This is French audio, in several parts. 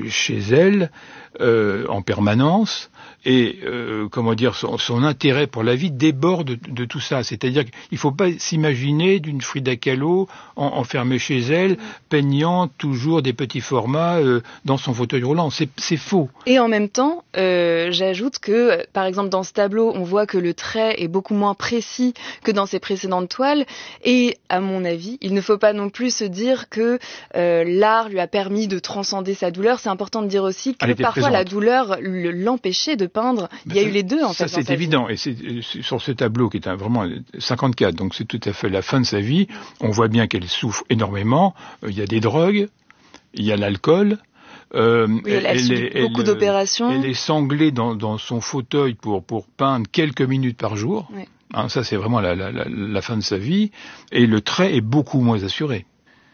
chez elle en permanence. Et son intérêt pour la vie déborde de tout ça. C'est-à-dire qu'il ne faut pas s'imaginer d'une Frida Kahlo enfermée chez elle, peignant toujours des petits formats dans son fauteuil roulant. C'est faux. Et en même temps, j'ajoute que, par exemple, dans ce tableau, on voit que le trait est beaucoup moins précis que dans ses précédentes toiles. Et à mon avis, il ne faut pas non plus se dire que l'art lui a permis de transcender sa douleur. C'est important de dire aussi que parfois présente. La douleur l'empêchait de peindre. Il y a eu les deux, en fait. Ça, c'est évident. Et c'est sur ce tableau qui est vraiment 54, donc c'est tout à fait la fin de sa vie. On voit bien qu'elle souffre énormément. Il y a des drogues, il y a l'alcool. Elle subit beaucoup d'opérations. Elle est sanglée dans son fauteuil pour peindre quelques minutes par jour. Oui. Ça, c'est vraiment la fin de sa vie. Et le trait est beaucoup moins assuré.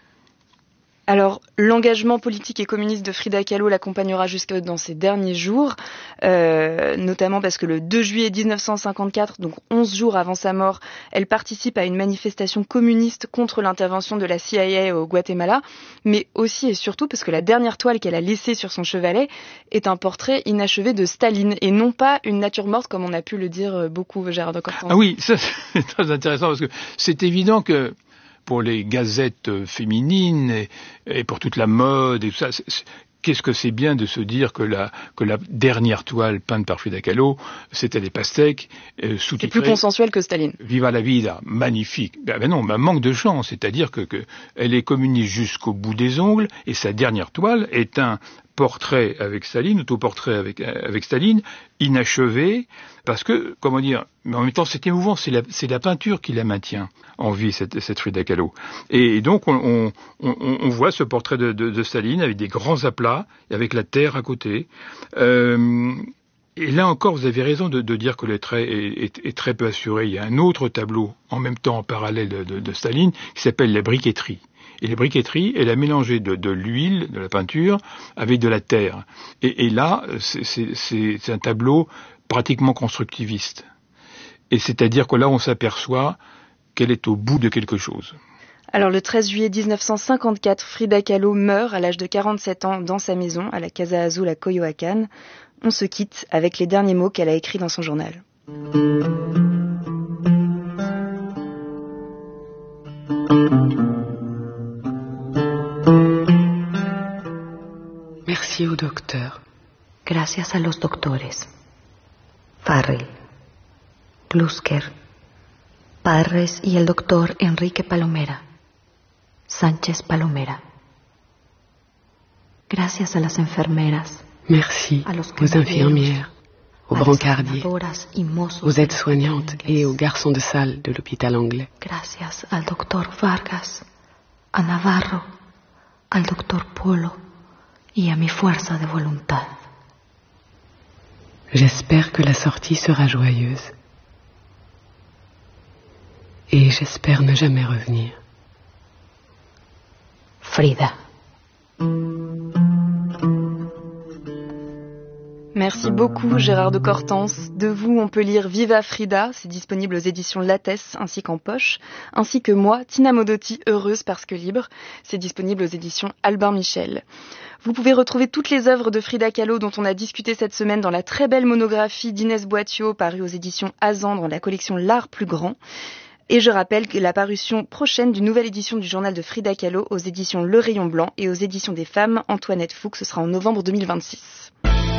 Alors, l'engagement politique et communiste de Frida Kahlo l'accompagnera jusque dans ses derniers jours, notamment parce que le 2 juillet 1954, donc 11 jours avant sa mort, elle participe à une manifestation communiste contre l'intervention de la CIA au Guatemala, mais aussi et surtout parce que la dernière toile qu'elle a laissée sur son chevalet est un portrait inachevé de Staline, et non pas une nature morte comme on a pu le dire beaucoup, Gérard de Cortance. Ah oui, ça c'est très intéressant parce que c'est évident que pour les gazettes féminines et pour toute la mode et tout ça, qu'est-ce que c'est bien de se dire que la dernière toile peinte par Frida Kahlo, c'était des pastèques sous-titrées. C'est plus consensuel que Staline. Viva la vida, magnifique. Ben non, manque de chance, c'est-à-dire que elle est communiste jusqu'au bout des ongles, et sa dernière toile est un portrait avec Staline, autoportrait avec Staline, inachevé, parce que, mais en même temps c'est émouvant, c'est la peinture qui la maintient en vie, cette Frida Kahlo. Et donc on voit ce portrait de Staline avec des grands aplats, et avec la terre à côté. Et là encore, vous avez raison de dire que le trait est très peu assuré. Il y a un autre tableau, en même temps en parallèle de Staline, qui s'appelle La briqueterie. Et la briqueterie, elle a mélangé de l'huile, de la peinture, avec de la terre. Et là, c'est un tableau pratiquement constructiviste. Et c'est-à-dire que là, on s'aperçoit qu'elle est au bout de quelque chose. Alors le 13 juillet 1954, Frida Kahlo meurt à l'âge de 47 ans dans sa maison, à la Casa Azul à Coyoacán. On se quitte avec les derniers mots qu'elle a écrits dans son journal. Merci au docteur. Gracias a los doctores. Farrell, Glusker, Parres y el doctor Enrique Palomera, Sánchez Palomera. Gracias a las enfermeras. Merci aux infirmières, aux brancardiers, aux aides-soignantes et aux garçons de salle de l'hôpital anglais. Gracias al doctor Vargas, a Navarro, al doctor Polo y a mi fuerza de voluntad. J'espère que la sortie sera joyeuse. Et j'espère ne jamais revenir. Frida. Merci beaucoup Gérard de Cortance. De vous, on peut lire Viva Frida, c'est disponible aux éditions Lattès ainsi qu'en poche, ainsi que moi, Tina Modotti, heureuse parce que libre, c'est disponible aux éditions Albin Michel. Vous pouvez retrouver toutes les œuvres de Frida Kahlo dont on a discuté cette semaine dans la très belle monographie d'Inès Boitiot parue aux éditions Azan dans la collection L'Art plus grand. Et je rappelle que la parution prochaine d'une nouvelle édition du journal de Frida Kahlo aux éditions Le Rayon Blanc et aux éditions des Femmes, Antoinette Fuchs, ce sera en novembre 2026.